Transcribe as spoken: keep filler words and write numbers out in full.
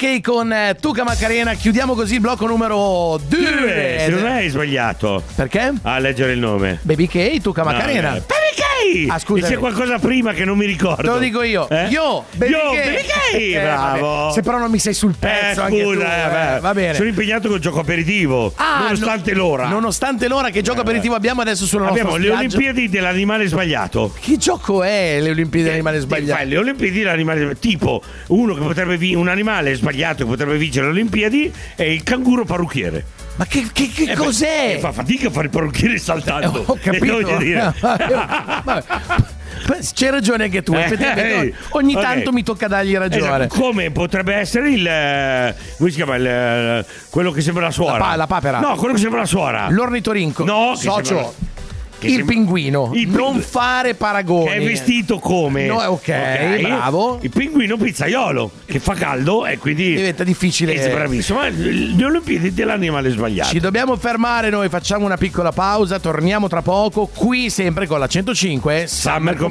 K con eh, Tuca Macarena. Chiudiamo così il blocco numero due. Se non hai sbagliato. Perché? A leggere il nome. Baby K, Tuca Macarena. No, eh. Baby K! Ah, scusa. E c'è qualcosa prima che non mi ricordo. Te lo dico io. Eh? Io, Baby Yo, K. Baby K! Eh, Bravo. vabbè. Se però non mi sei sul pezzo Eh, anche scusa, tu, eh, eh, beh, va bene. Sono impegnato col gioco aperitivo. Ah, nonostante no, l'ora. Nonostante l'ora, che gioco aperitivo abbiamo adesso sulla nostra Abbiamo le spiaggia? Olimpiadi dell'animale sbagliato. Che gioco è le Olimpiadi dell'animale Fai sbagliato? le Olimpiadi dell'animale sbagliato. Tipo uno che potrebbe vi- un animale sbagliato che potrebbe vincere le Olimpiadi è il canguro parrucchiere. Ma che, che, che Eh, cos'è? beh, fa fatica a fare il parrucchiere saltando. Eh, ho capito. E voglio dire. Vabbè. C'hai ragione anche tu, Eh, effettivamente. eh, Ogni ok. tanto mi tocca dargli ragione. Esatto, come potrebbe essere il eh, come si chiama il, eh, quello che sembra la suora? La pa- la papera. No, quello che sembra la suora. L'ornitorinco. No, che socio. sembra- che il sembra- pinguino. il non pingu- fare paragoni. Che è vestito come? No, ok, bravo. Il pinguino pizzaiolo che fa caldo e quindi Diventa difficile. Eh, bravissimo. Ma le Olimpiadi dell'animale sbagliato. Ci dobbiamo fermare noi, facciamo una piccola pausa, torniamo tra poco, qui sempre con la centocinque Summer